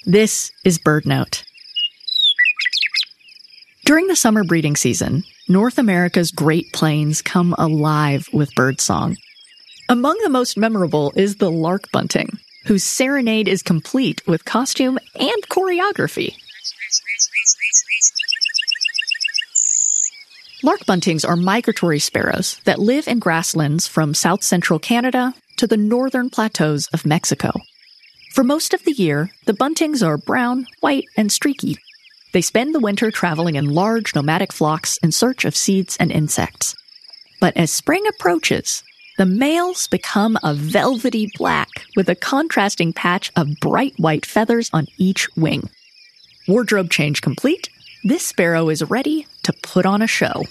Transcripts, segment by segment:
This is BirdNote. During the summer breeding season, North America's Great Plains come alive with birdsong. Among the most memorable is the lark bunting, whose serenade is complete with costume and choreography. Lark buntings are migratory sparrows that live in grasslands from south-central Canada to the northern plateaus of Mexico. For most of the year, the buntings are brown, white, and streaky. They spend the winter traveling in large nomadic flocks in search of seeds and insects. But as spring approaches, the males become a velvety black with a contrasting patch of bright white feathers on each wing. Wardrobe change complete, this sparrow is ready to put on a show.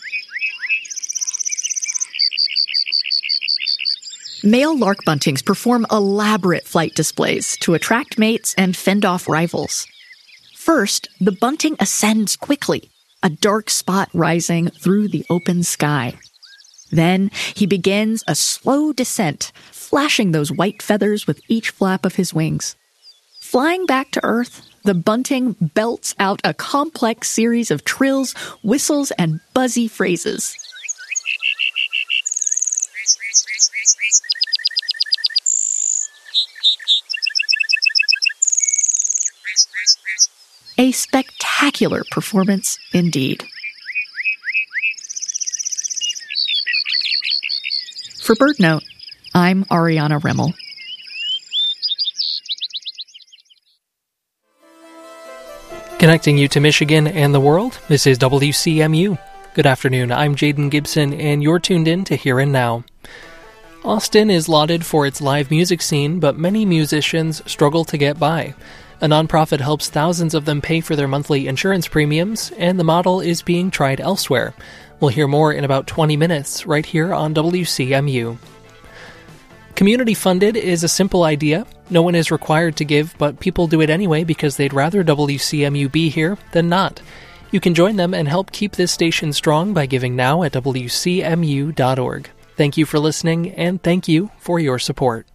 Male lark buntings perform elaborate flight displays to attract mates and fend off rivals. First, the bunting ascends quickly, a dark spot rising through the open sky. Then he begins a slow descent, flashing those white feathers with each flap of his wings. Flying back to Earth, the bunting belts out a complex series of trills, whistles, and buzzy phrases. A spectacular performance indeed. For BirdNote, I'm Ariana Rimmel. Connecting you to Michigan and the world, this is WCMU. Good afternoon, I'm Jaden Gibson, and you're tuned in to Here and Now. Austin is lauded for its live music scene, but many musicians struggle to get by. A nonprofit helps thousands of them pay for their monthly insurance premiums, and the model is being tried elsewhere. We'll hear more in about 20 minutes right here on WCMU. Community funded is a simple idea. No one is required to give, but people do it anyway because they'd rather WCMU be here than not. You can join them and help keep this station strong by giving now at WCMU.org. Thank you for listening, and thank you for your support.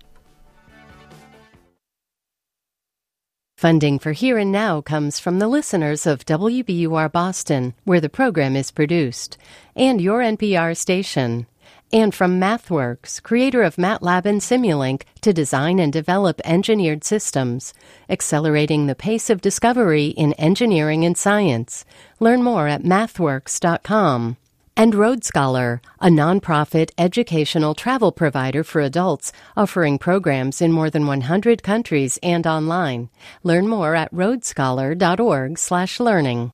Funding for Here and Now comes from the listeners of WBUR Boston, where the program is produced, and your NPR station. And from MathWorks, creator of MATLAB and Simulink, to design and develop engineered systems, accelerating the pace of discovery in engineering and science. Learn more at mathworks.com. And Road Scholar, a nonprofit educational travel provider for adults, offering programs in more than 100 countries and online. Learn more at roadscholar.org/learning.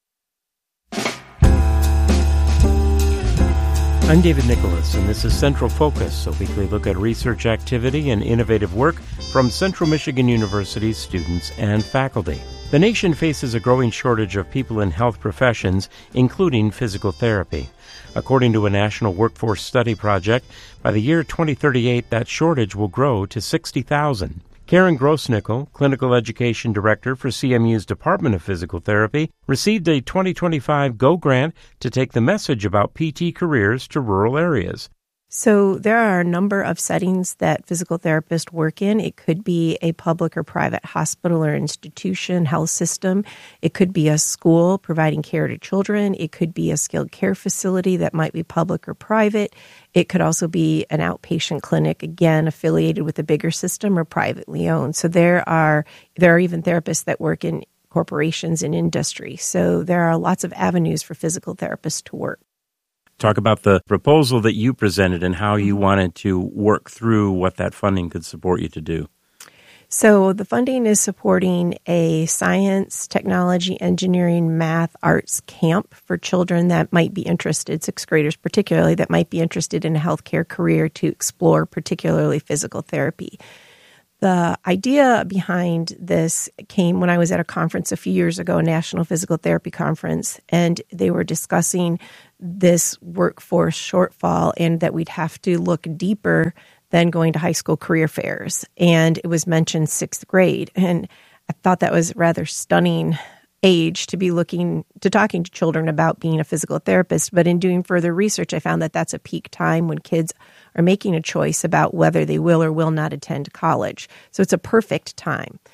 I'm David Nicholas, and this is Central Focus, a weekly look at research activity and innovative work from Central Michigan University's students and faculty. The nation faces a growing shortage of people in health professions, including physical therapy. According to a national workforce study project, by the year 2038, that shortage will grow to 60,000. Karen Grossnickel, Clinical Education Director for CMU's Department of Physical Therapy, received a 2025 GO grant to take the message about PT careers to rural areas. So there are a number of settings that physical therapists work in. It could be a public or private hospital or institution, health system. It could be a school providing care to children. It could be a skilled care facility that might be public or private. It could also be an outpatient clinic, again, affiliated with a bigger system or privately owned. So there are even therapists that work in corporations and industry. So there are lots of avenues for physical therapists to work. Talk about the proposal that you presented and how you wanted to work through what that funding could support you to do. So the funding is supporting a science, technology, engineering, math, arts camp for children that might be interested, sixth graders particularly, that might be interested in a healthcare career to explore particularly physical therapy. The idea behind this came when I was at a conference a few years ago, a National Physical Therapy Conference, and they were discussing this workforce shortfall and that we'd have to look deeper than going to high school career fairs. And it was mentioned sixth grade. And I thought that was a rather stunning age to be talking to children about being a physical therapist. But in doing further research, I found that that's a peak time when kids are making a choice about whether they will or will not attend college. So it's a perfect time.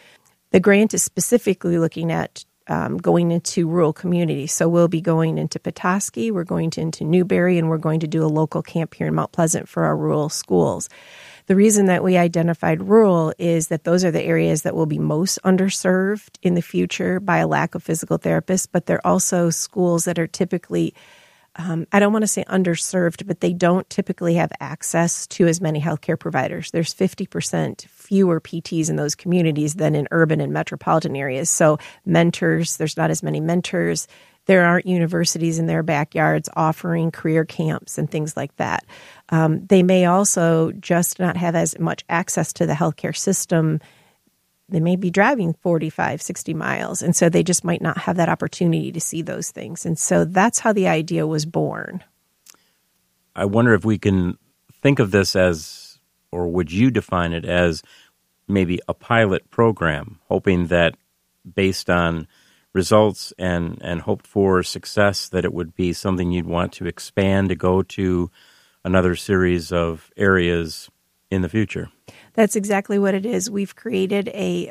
The grant is specifically looking at going into rural communities. So we'll be going into Petoskey, we're going into Newberry, and we're going to do a local camp here in Mount Pleasant for our rural schools. The reason that we identified rural is that those are the areas that will be most underserved in the future by a lack of physical therapists, but they're also schools that are typically, I don't want to say underserved, but they don't typically have access to as many healthcare providers. There's 50% fewer PTs in those communities than in urban and metropolitan areas. So mentors, there's not as many mentors. There aren't universities in their backyards offering career camps and things like that. They may also just not have as much access to the healthcare system. They may be driving 45, 60 miles, and so they just might not have that opportunity to see those things. And so that's how the idea was born. I wonder if we can think of this as, or would you define it as maybe a pilot program, hoping that based on results and hoped for success, that it would be something you'd want to expand to go to another series of areas in the future. That's exactly what it is. We've created a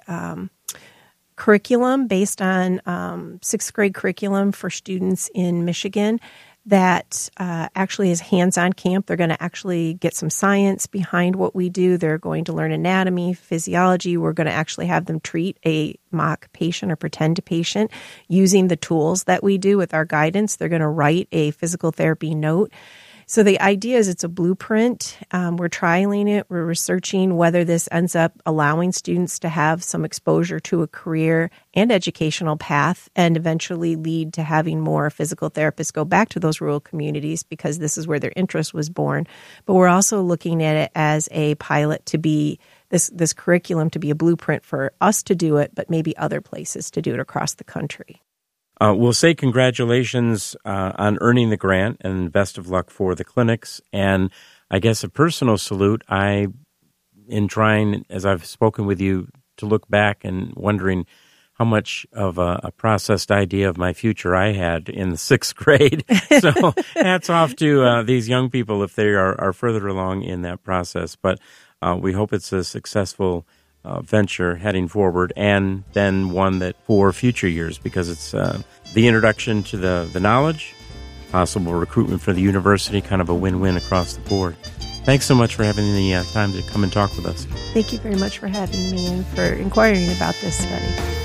curriculum based on sixth grade curriculum for students in Michigan that actually is hands-on camp. They're going to actually get some science behind what we do. They're going to learn anatomy, physiology. We're going to actually have them treat a mock patient or pretend patient using the tools that we do with our guidance. They're going to write a physical therapy note. So the idea is it's a blueprint. We're trialing it. We're researching whether this ends up allowing students to have some exposure to a career and educational path and eventually lead to having more physical therapists go back to those rural communities because this is where their interest was born. But we're also looking at it as a pilot to be this curriculum to be a blueprint for us to do it, but maybe other places to do it across the country. We'll say congratulations on earning the grant and best of luck for the clinics. And I guess a personal salute. In trying, as I've spoken with you, to look back and wondering how much of a processed idea of my future I had in the sixth grade. So hats off to these young people if they are further along in that process. But we hope it's a successful venture heading forward, and then one that for future years, because it's the introduction to the knowledge, possible recruitment for the university, kind of a win-win across the board. Thanks so much for having the time to come and talk with us. Thank you very much for having me and for inquiring about this study.